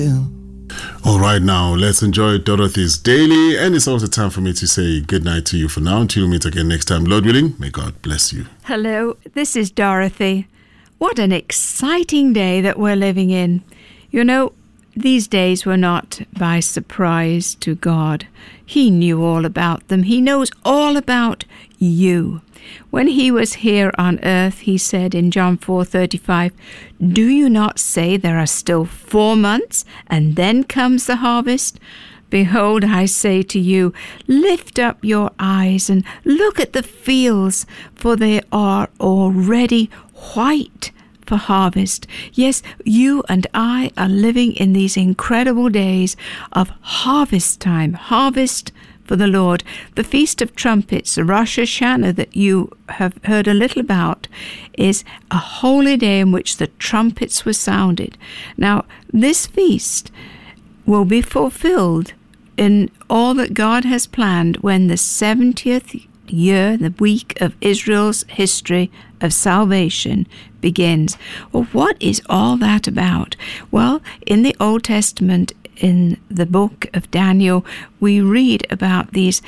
All right, now let's enjoy Dorothy's Daily, and it's also time for me to say good night to you for now. Until we meet again next time, Lord willing, may God bless you. Hello, this is Dorothy. What an exciting day that we're living in. You know, these days were not by surprise to God. He knew all about them. He knows all about you. When he was here on earth, he said in John 4:35, "Do you not say there are still 4 months, and then comes the harvest? Behold, I say to you, lift up your eyes and look at the fields, for they are already white for harvest." Yes, you and I are living in these incredible days of harvest time, harvest for the Lord. The Feast of Trumpets, Rosh Hashanah, that you have heard a little about, is a holy day in which the trumpets were sounded. Now, this feast will be fulfilled in all that God has planned when the 70th year, the week of Israel's history of salvation, begins. Well, what is all that about? Well, in the Old Testament, in the book of Daniel, we read about these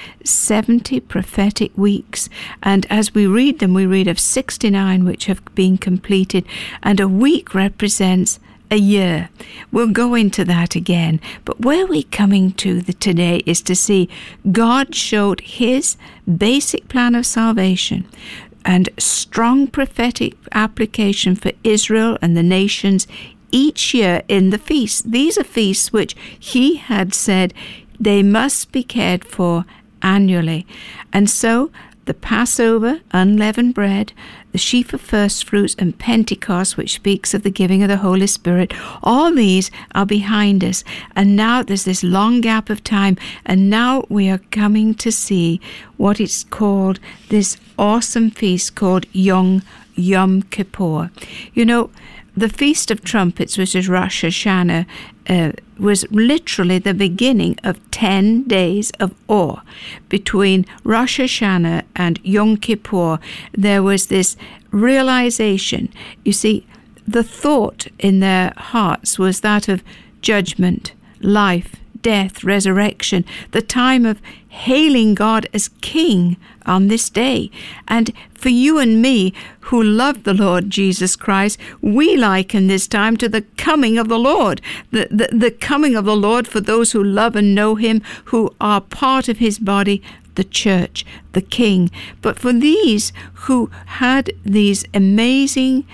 70 prophetic weeks. And as we read them, we read of 69 which have been completed. And a week represents a year. We'll go into that again. But where we're coming to today is to see God showed his basic plan of salvation and strong prophetic application for Israel and the nations each year in the feasts. These are feasts which he had said they must be cared for annually. And so the Passover, unleavened bread, the sheaf of first fruits, and Pentecost, which speaks of the giving of the Holy Spirit, all these are behind us. And now there's this long gap of time, and now we are coming to see what it's called, this awesome feast called Yom Kippur. You know, the Feast of Trumpets, which is Rosh Hashanah, was literally the beginning of 10 days of awe. Between Rosh Hashanah and Yom Kippur, there was this realization. You see, the thought in their hearts was that of judgment, life, death, resurrection, the time of hailing God as King on this day. And for you and me who love the Lord Jesus Christ, we liken this time to the coming of the Lord, the coming of the Lord for those who love and know him, who are part of his body, the church, the King. But for these who had these amazing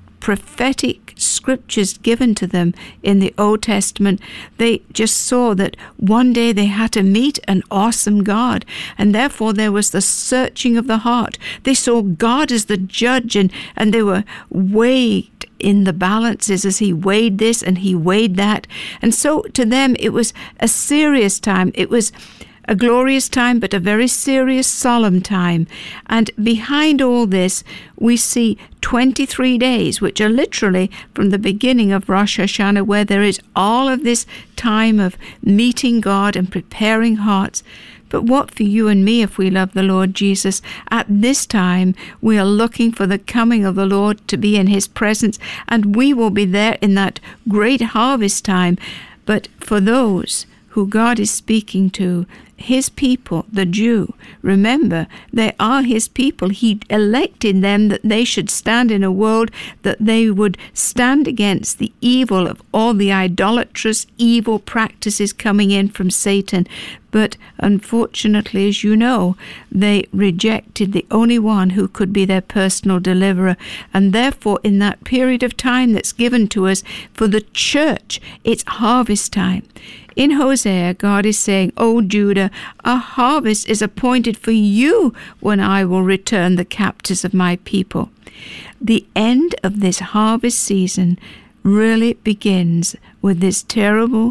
prophetic scriptures given to them in the Old Testament, they just saw that one day they had to meet an awesome God, and therefore there was the searching of the heart. They saw God as the judge, and they were weighed in the balances as he weighed this and he weighed that. And so to them it was a serious time. It was a glorious time, but a very serious, solemn time. And behind all this, we see 23 days, which are literally from the beginning of Rosh Hashanah, where there is all of this time of meeting God and preparing hearts. But what for you and me, if we love the Lord Jesus? At this time, we are looking for the coming of the Lord to be in his presence, and we will be there in that great harvest time. But for those who God is speaking to, his people, the Jew, remember, they are his people. He elected them that they should stand in a world, that they would stand against the evil of all the idolatrous evil practices coming in from Satan. But unfortunately, as you know, they rejected the only one who could be their personal deliverer. And therefore, in that period of time that's given to us for the church, it's harvest time. In Hosea, God is saying, "O Judah, a harvest is appointed for you when I will return the captives of my people." The end of this harvest season really begins with this terrible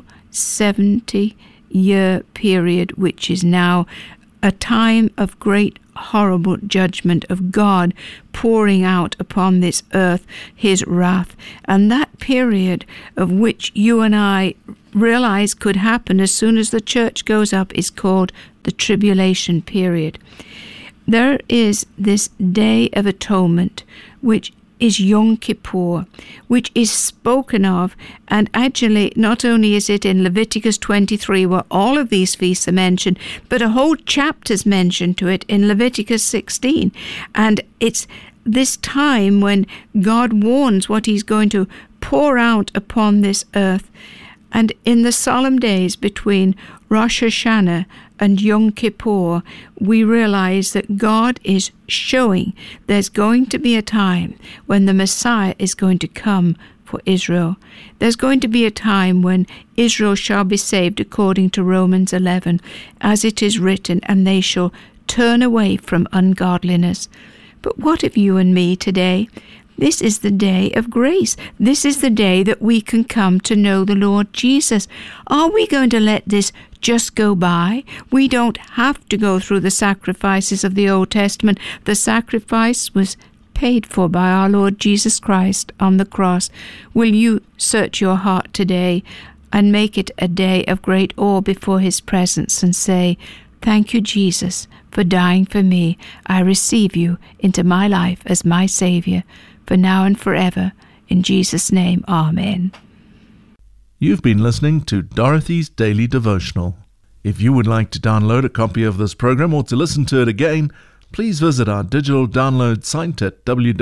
70-year period, which is now a time of great horrible judgment of God pouring out upon this earth his wrath. And that period of which you and I realize could happen as soon as the church goes up is called the tribulation period. There is this Day of Atonement, which is Yom Kippur, which is spoken of, and actually not only is it in Leviticus 23 where all of these feasts are mentioned, but a whole chapter's mentioned to it in Leviticus 16. And it's this time when God warns what he's going to pour out upon this earth. And in the solemn days between Rosh Hashanah and Yom Kippur, we realize that God is showing there's going to be a time when the Messiah is going to come for Israel. There's going to be a time when Israel shall be saved according to Romans 11, as it is written, and they shall turn away from ungodliness. But what of you and me today? This is the day of grace. This is the day that we can come to know the Lord Jesus. Are we going to let this just go by? We don't have to go through the sacrifices of the Old Testament. The sacrifice was paid for by our Lord Jesus Christ on the cross. Will you search your heart today and make it a day of great awe before his presence and say, "Thank you, Jesus, for dying for me. I receive you into my life as my Savior, for now and forever. In Jesus' name, amen." You've been listening to Dorothy's Daily Devotional. If you would like to download a copy of this program or to listen to it again, please visit our digital download site at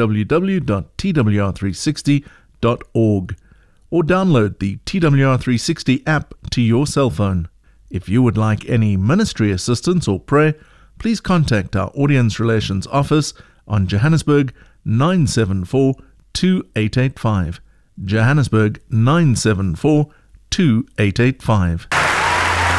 www.twr360.org or download the TWR360 app to your cell phone. If you would like any ministry assistance or prayer, please contact our Audience Relations Office on Johannesburg 974 2885. Johannesburg 974 2885.